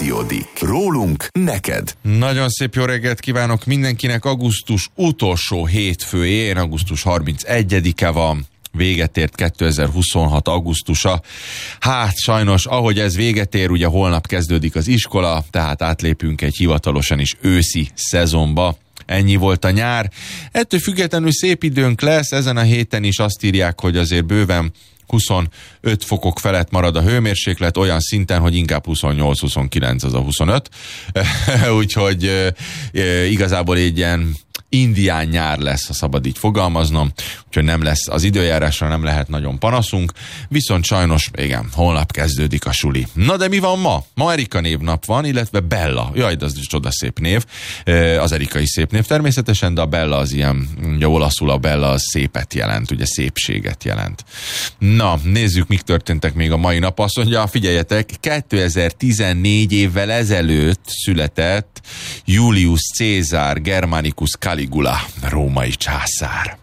Radio-dik. Rólunk neked. Nagyon szép jó reggelt kívánok mindenkinek. Augusztus utolsó hétfőjén, augusztus 31-e van. Véget ért 2026. augusztusa. Hát sajnos, ahogy ez véget ér, ugye holnap kezdődik az iskola, tehát átlépünk egy hivatalosan is őszi szezonba. Ennyi volt a nyár. Ettől függetlenül szép időnk lesz, ezen a héten is azt írják, hogy azért bőven 25 fokok felett marad a hőmérséklet, olyan szinten, hogy inkább 28-29 az a 25. Úgyhogy igazából egy ilyen indián nyár lesz, ha szabad így fogalmaznom, úgyhogy nem lesz, az időjárásra nem lehet nagyon panaszunk, viszont sajnos, igen, holnap kezdődik a suli. Na de mi van ma? Ma Erika névnap van, illetve Bella. Jaj, de az csoda szép név. Az Erika is szép név természetesen, de a Bella az ilyen, ugye olaszul a Bella az szépet jelent, ugye szépséget jelent. Na, nézzük, mik történtek még a mai nap. Azt mondja, figyeljetek, 2014 évvel ezelőtt született Julius Caesar Germanicus Caligula, római császár.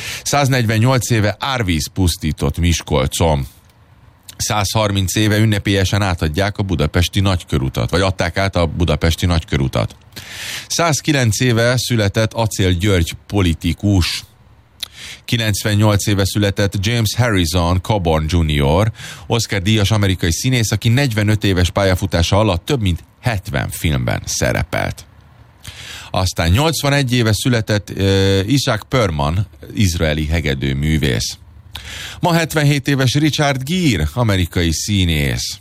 148 éve árvíz pusztított Miskolcon. 130 éve ünnepélyesen átadják a budapesti nagykörutat, vagy adták át a budapesti nagykörutat. 109 éve született Acél György politikus. 98 éve született James Harrison Coburn Jr., Oscar-díjas amerikai színész, aki 45 éves pályafutása alatt több mint 70 filmben szerepelt. Aztán 81 éve született Isaac Perlman, izraeli hegedűművész. Ma 77 éves Richard Gere, amerikai színész.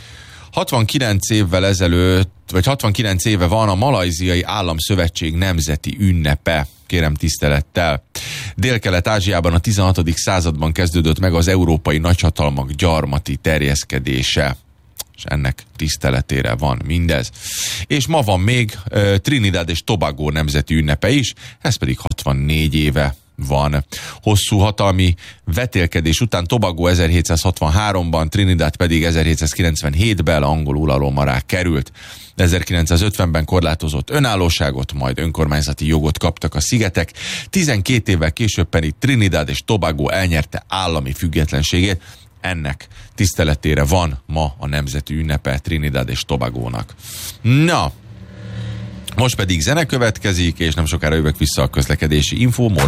69 évvel ezelőtt, vagy 69 éve van a Malajziai Államszövetség nemzeti ünnepe. Kérem tisztelettel. Délkelet-Ázsiában a 16. században kezdődött meg az európai nagyhatalmak gyarmati terjeszkedése. És ennek tiszteletére van mindez. És ma van még Trinidad és Tobago nemzeti ünnepe is, ez pedig 64 éve van. Hosszú hatalmi vetélkedés után Tobago 1763-ban, Trinidad pedig 1797-ben angol uralom alá került. 1950-ben korlátozott önállóságot, majd önkormányzati jogot kaptak a szigetek. 12 évvel később pedig Trinidad és Tobago elnyerte állami függetlenségét. Ennek tiszteletére van ma a nemzeti ünnepe Trinidad és Tobagónak. Na, most pedig zene következik, és nem sokára jövök vissza a közlekedési infó.